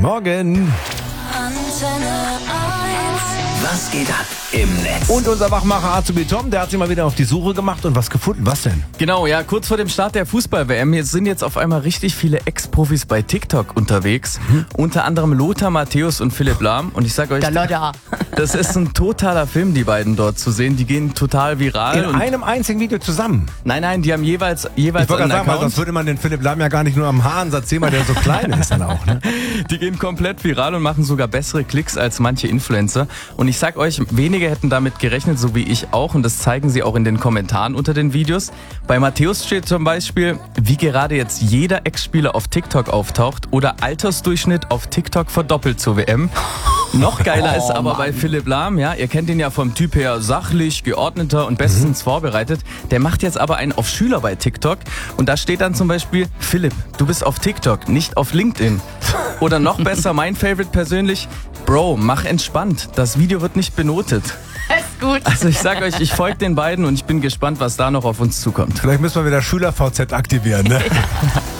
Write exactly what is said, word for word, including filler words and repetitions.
Morgen. Antenne eins. Was geht ab im Netz? Und unser Wachmacher Azubi Tom, der hat sich mal wieder auf die Suche gemacht und was gefunden. Was denn? Genau, ja, kurz vor dem Start der Fußball-W M jetzt sind jetzt auf einmal richtig viele Ex-Profis bei TikTok unterwegs. Mhm. Unter anderem Lothar Matthäus und Philipp Lahm. Und ich sag euch, Der Lothar. das ist ein totaler Film, die beiden dort zu sehen. Die gehen total viral. In und einem einzigen Video zusammen. nein, nein, die haben jeweils jeweils Ich wollte einen gerade sagen, weil Account. sonst würde man den Philipp Lahm ja gar nicht nur am Haaransatz sehen, weil der so klein ist dann auch. Ne? Die gehen komplett viral und machen sogar bessere Klicks als manche Influencer. Und ich sag euch, wenige hätten damit gerechnet, so wie ich auch. Und das zeigen sie auch in den Kommentaren unter den Videos. Bei Matthäus steht zum Beispiel, wie gerade jetzt jeder Ex-Spieler auf TikTok auftaucht oder Altersdurchschnitt auf TikTok verdoppelt zur W M. Noch geiler ist aber bei Philipp Lahm, ja, ihr kennt ihn ja vom Typ her sachlich, geordneter und bestens mhm. vorbereitet. Der macht jetzt aber einen auf Schüler bei TikTok und da steht dann zum Beispiel, Philipp, du bist auf TikTok, nicht auf LinkedIn. Oder noch besser, mein Favorite persönlich, Bro, mach entspannt, das Video wird nicht benotet. Ist gut. Also ich sag euch, ich folge den beiden und ich bin gespannt, was da noch auf uns zukommt. Vielleicht müssen wir wieder Schüler-V Z aktivieren. Ne?